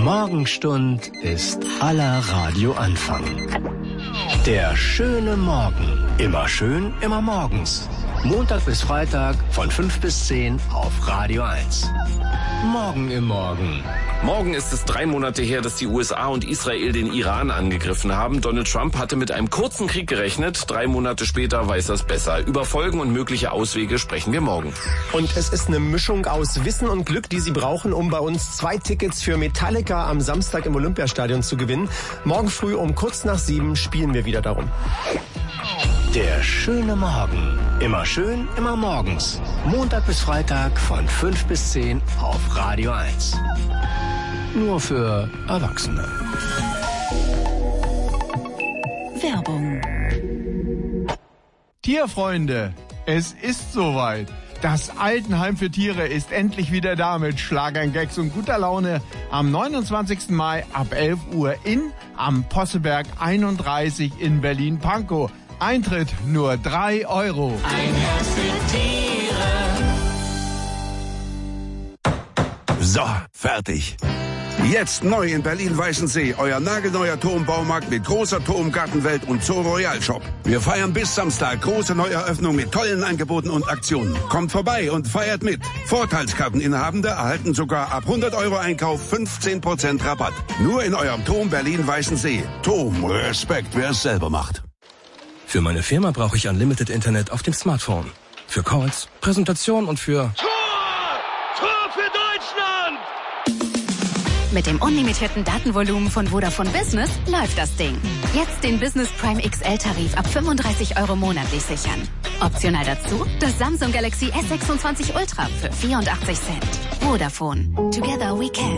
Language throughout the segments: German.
Morgenstund ist aller Radioanfang. Der schöne Morgen. Immer schön, immer morgens. Montag bis Freitag von 5 bis 10 auf Radio 1. Morgen im Morgen. Morgen ist es 3 Monate her, dass die USA und Israel den Iran angegriffen haben. Donald Trump hatte mit einem kurzen Krieg gerechnet. 3 Monate später weiß er es besser. Über Folgen und mögliche Auswege sprechen wir morgen. Und es ist eine Mischung aus Wissen und Glück, die Sie brauchen, um bei uns 2 Tickets für Metallica am Samstag im Olympiastadion zu gewinnen. Morgen früh um kurz nach 7 spielen wir wieder darum. Der schöne Morgen. Immer schön, immer morgens. Montag bis Freitag von 5 bis 10 auf Radio 1. Nur für Erwachsene. Werbung. Tierfreunde, es ist soweit. Das Altenheim für Tiere ist endlich wieder da mit Schlagern, Gags und guter Laune am 29. Mai ab 11 Uhr am Posseberg 31 in Berlin-Pankow. Eintritt nur 3 €. Ein Herz für Tiere. So, fertig. Jetzt neu in Berlin-Weißensee, euer nagelneuer Turmbaumarkt mit großer Turmgartenwelt und Zoo Royal Shop. Wir feiern bis Samstag große Neueröffnung mit tollen Angeboten und Aktionen. Kommt vorbei und feiert mit. Vorteilskarteninhabende erhalten sogar ab 100 € Einkauf 15% Rabatt. Nur in eurem Turm Berlin-Weißensee. Turm, Respekt, wer es selber macht. Für meine Firma brauche ich Unlimited Internet auf dem Smartphone. Für Calls, Präsentation und für... Tor für Deutschland! Mit dem unlimitierten Datenvolumen von Vodafone Business läuft das Ding. Jetzt den Business Prime XL-Tarif ab 35 € monatlich sichern. Optional dazu das Samsung Galaxy S26 Ultra für 84 Cent. Vodafone. Together we can.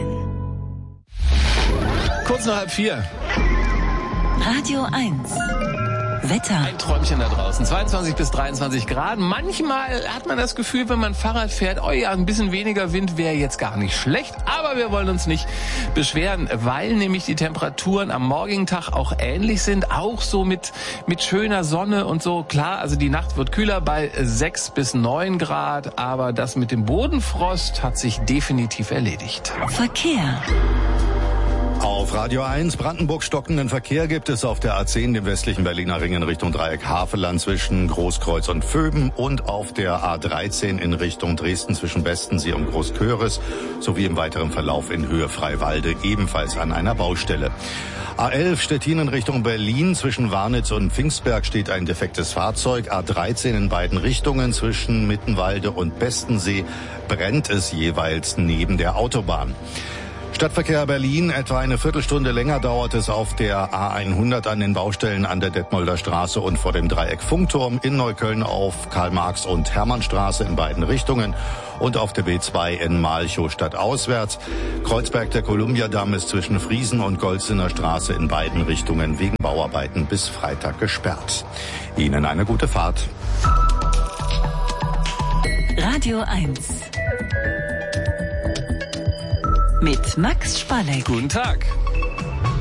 Kurz nach 3:30. Radio 1. Wetter. Ein Träumchen da draußen. 22 bis 23 Grad. Manchmal hat man das Gefühl, wenn man Fahrrad fährt, oh ja, ein bisschen weniger Wind wäre jetzt gar nicht schlecht. Aber wir wollen uns nicht beschweren, weil nämlich die Temperaturen am morgigen Tag auch ähnlich sind. Auch so mit schöner Sonne und so. Klar, also die Nacht wird kühler bei 6 bis 9 Grad. Aber das mit dem Bodenfrost hat sich definitiv erledigt. Verkehr. Auf Radio 1 Brandenburg stockenden Verkehr gibt es auf der A10, dem westlichen Berliner Ring in Richtung Dreieck Havelland zwischen Großkreuz und Vöben und auf der A13 in Richtung Dresden zwischen Bestensee und Großköris sowie im weiteren Verlauf in Höhe Freiwalde ebenfalls an einer Baustelle. A11 Stettin in Richtung Berlin zwischen Warnitz und Pfingstberg steht ein defektes Fahrzeug. A13 in beiden Richtungen zwischen Mittenwalde und Bestensee brennt es jeweils neben der Autobahn. Stadtverkehr Berlin, etwa eine Viertelstunde länger dauert es auf der A100 an den Baustellen an der Detmolder Straße und vor dem Dreieck Funkturm, in Neukölln auf Karl-Marx- und Hermannstraße in beiden Richtungen und auf der B2 in Malchow stadtauswärts. Kreuzberg der Kolumbiadamm ist zwischen Friesen und Golzener Straße in beiden Richtungen wegen Bauarbeiten bis Freitag gesperrt. Ihnen eine gute Fahrt. Radio 1. Mit Max Spalleck. Guten Tag.